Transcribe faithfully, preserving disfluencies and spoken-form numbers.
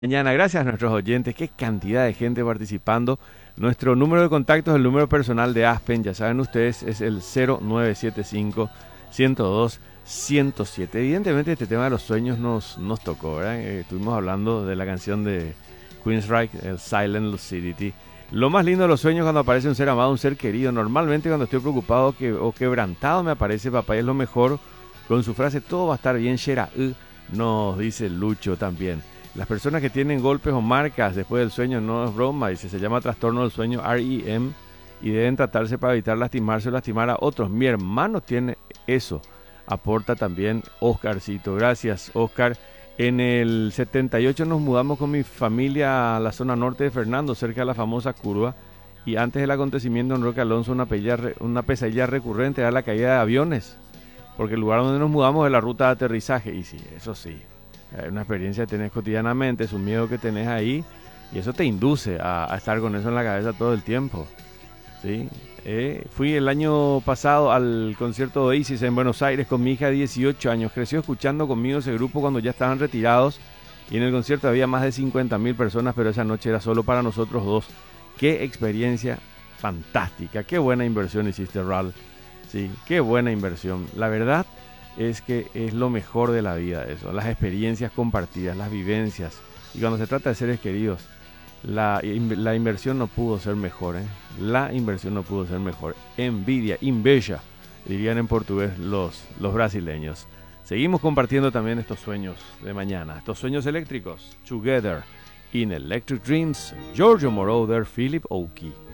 Mañana, gracias a nuestros oyentes, qué cantidad de gente participando. Nuestro número de contacto es el número personal de Aspen, ya saben ustedes, es el cero nueve siete cinco, uno cero dos, uno cero siete. Evidentemente este tema de los sueños nos, nos tocó, ¿verdad? Eh, estuvimos hablando de la canción de Queensryche, el Silent Lucidity. Lo más lindo de los sueños cuando aparece un ser amado, un ser querido. Normalmente cuando estoy preocupado que, o quebrantado me aparece papá y es lo mejor. Con su frase, todo va a estar bien, Shera, uh, nos dice Lucho también. Las personas que tienen golpes o marcas después del sueño no es broma, dice, se llama trastorno del sueño R E M y deben tratarse para evitar lastimarse o lastimar a otros. Mi hermano tiene eso, aporta también Oscarcito. Gracias, Oscar. En el setenta y ocho nos mudamos con mi familia a la zona norte de Fernando, cerca de la famosa curva, y antes del acontecimiento en Roque Alonso una, pesadilla, una pesadilla recurrente era la caída de aviones, porque el lugar donde nos mudamos es la ruta de aterrizaje, y sí, eso sí. Es una experiencia que tenés cotidianamente, es un miedo que tenés ahí y eso te induce a, a estar con eso en la cabeza todo el tiempo, ¿sí? Eh, fui el año pasado al concierto de Oasis en Buenos Aires con mi hija de dieciocho años. Creció escuchando conmigo ese grupo cuando ya estaban retirados y en el concierto había más de cincuenta mil personas, pero esa noche era solo para nosotros dos. Qué experiencia fantástica, qué buena inversión hiciste, Ral. Sí, qué buena inversión. La verdad es que es lo mejor de la vida eso, las experiencias compartidas, las vivencias. Y cuando se trata de seres queridos, la, la inversión no pudo ser mejor, ¿eh? La inversión no pudo ser mejor. Envidia, inveja, dirían en portugués los, los brasileños. Seguimos compartiendo también estos sueños de mañana, estos sueños eléctricos. Together in Electric Dreams, Giorgio Moroder, Philip Oakey.